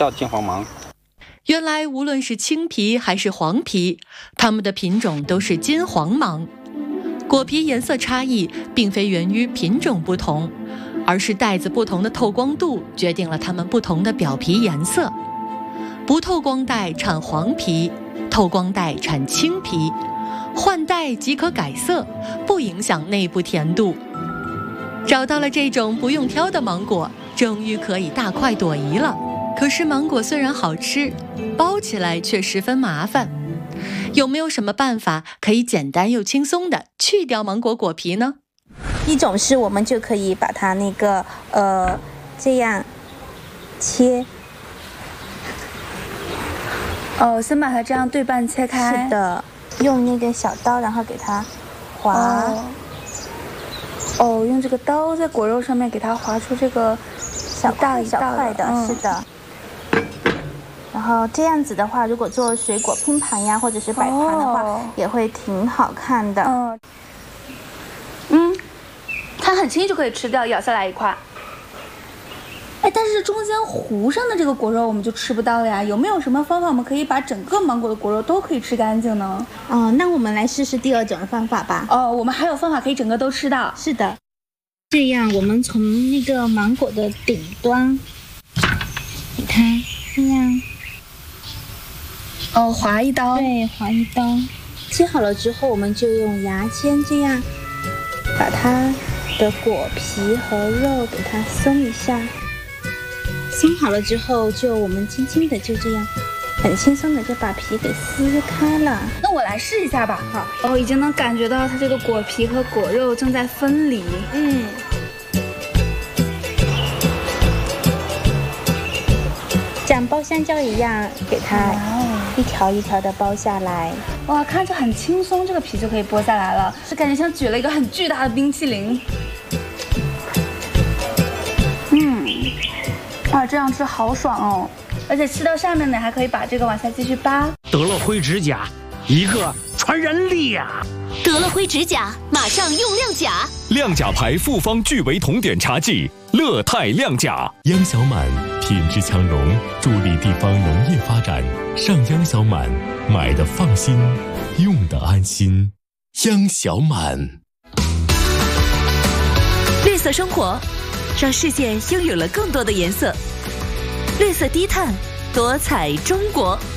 叫金黄芒。 原来无论是青皮还是黄皮，它们的品种都是金黄芒。果皮颜色差异并非源于品种不同，而是带子不同的透光度决定了它们不同的表皮颜色。不透光带产黄皮，透光带产青皮，换带即可改色，不影响内部甜度。找到了这种不用挑的芒果，终于可以大快朵颐了。可是芒果虽然好吃，包起来却十分麻烦。有没有什么办法可以简单又轻松地去掉芒果果皮呢？ 一种是我们就可以把它这样切。 先把它这样对半切开。 是的，用那个小刀，然后给它划。 用这个刀在果肉上面给它划出这个小块的，是的。然后这样子的话，如果做水果拼盘呀，或者是摆盘的话，也会挺好看的。 它很轻易就可以吃掉，咬下来一块。但是中间糊上的这个果肉我们就吃不到了呀。有没有什么方法我们可以把整个芒果的果肉都可以吃干净呢？ 那我们来试试第二种方法吧。 我们还有方法可以整个都吃到。 是的，这样我们从那个芒果的顶端给它这样。 划一刀。 对，划一刀。切好了之后，我们就用牙签这样把它的果皮和肉给它松一下。松好了之后，我们轻轻的就这样，很轻松的就把皮给撕开了。 那我来试一下吧。好。已经能感觉到它这个果皮和果肉正在分离。 像包香蕉一样，给它一条一条的剥下来。 哇，看着很轻松，这个皮就可以剥下来了，是感觉像举了一个很巨大的冰淇淋。这样吃好爽哦！而且吃到上面呢，还可以把这个往下继续扒。 德乐辉指甲，一个传人力呀！ 德乐辉指甲，马上用亮甲。 亮甲牌复方聚维酮碘茶剂，乐泰亮甲。央小满品质强农，助力地方农业发展。上央小满，买的放心，用的安心。央小满。 绿色生活，让世界拥有了更多的颜色。绿色低碳，多彩中国。